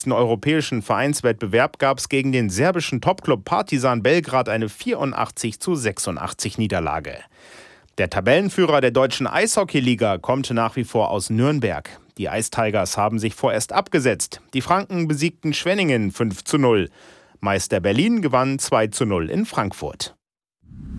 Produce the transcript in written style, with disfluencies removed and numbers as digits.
Im europäischen Vereinswettbewerb gab es gegen den serbischen Topclub Partizan Belgrad eine 84:86 Niederlage. Der Tabellenführer der deutschen Eishockeyliga kommt nach wie vor aus Nürnberg. Die Ice Tigers haben sich vorerst abgesetzt. Die Franken besiegten Schwenningen 5:0. Meister Berlin gewann 2:0 in Frankfurt.